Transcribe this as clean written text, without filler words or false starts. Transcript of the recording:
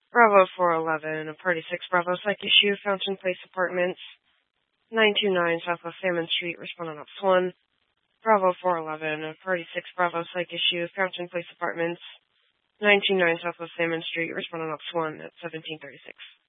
Bravo 411, a Party 6 Bravo Psych issue, Fountain Place Apartments, 929 Southwest Salmon Street, respondent Ops 1. Bravo 411, a Party 6 Bravo Psych issue, Fountain Place Apartments, 929 Southwest Salmon Street, respondent Ops 1 at 1736.